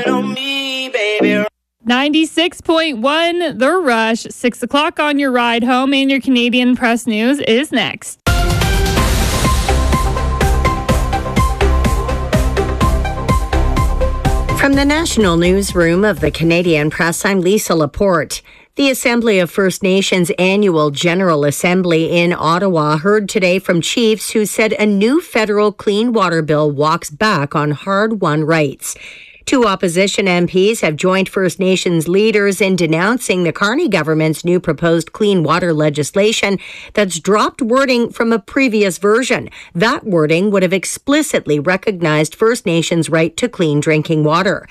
On me, baby. 96.1 The Rush, 6 o'clock on your ride home, and your Canadian Press News is next. From the National Newsroom of the Canadian Press, I'm Lisa Laporte. The Assembly of First Nations annual General Assembly in Ottawa heard today from chiefs who said a new federal clean water bill walks back on hard-won rights. Two opposition MPs have joined First Nations leaders in denouncing the Carney government's new proposed clean water legislation that's dropped wording from a previous version. That wording would have explicitly recognized First Nations' right to clean drinking water.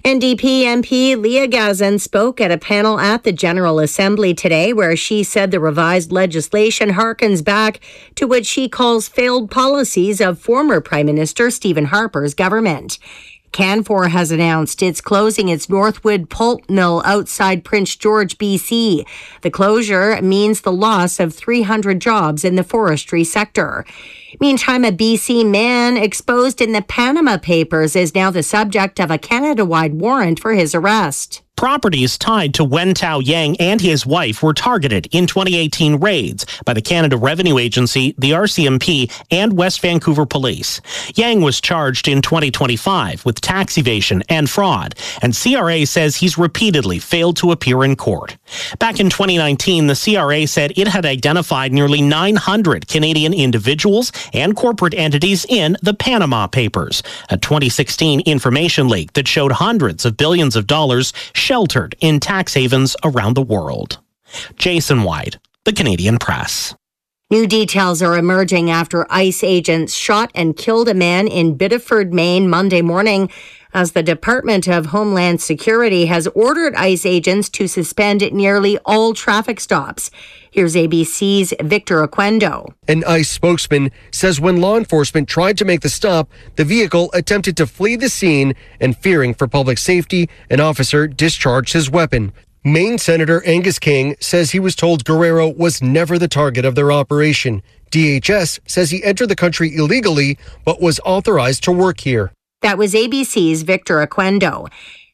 NDP MP Leah Gazan spoke at a panel at the General Assembly today where she said the revised legislation harkens back to what she calls failed policies of former Prime Minister Stephen Harper's government. Canfor has announced it's closing its Northwood pulp mill outside Prince George, BC. The closure means the loss of 300 jobs in the forestry sector. Meantime, a BC man exposed in the Panama Papers is now the subject of a Canada-wide warrant for his arrest. Properties tied to Wen Tao Yang and his wife were targeted in 2018 raids by the Canada Revenue Agency, the RCMP, and West Vancouver Police. Yang was charged in 2025 with tax evasion and fraud, and CRA says he's repeatedly failed to appear in court. Back in 2019, the CRA said it had identified nearly 900 Canadian individuals and corporate entities in the Panama Papers, a 2016 information leak that showed hundreds of billions of dollars sheltered in tax havens around the world. Jason White, the Canadian Press. New details are emerging after ICE agents shot and killed a man in Biddeford, Maine, Monday morning, as the Department of Homeland Security has ordered ICE agents to suspend nearly all traffic stops. Here's ABC's Victor Oquendo. An ICE spokesman says when law enforcement tried to make the stop, the vehicle attempted to flee the scene, and fearing for public safety, an officer discharged his weapon. Maine Senator Angus King says he was told Guerrero was never the target of their operation. DHS says he entered the country illegally, but was authorized to work here. That was ABC's Victor Oquendo.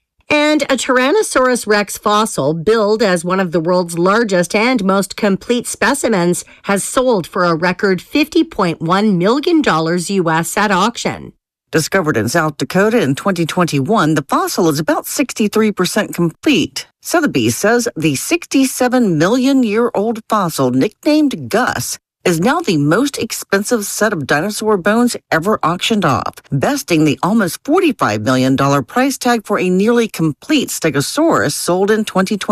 And a Tyrannosaurus rex fossil, billed as one of the world's largest and most complete specimens, has sold for a record $50.1 million US at auction. Discovered in South Dakota in 2021, the fossil is about 63% complete. Sotheby's says the 67-million-year-old fossil, nicknamed Gus, is now the most expensive set of dinosaur bones ever auctioned off, besting the almost $45 million price tag for a nearly complete Stegosaurus sold in 2020.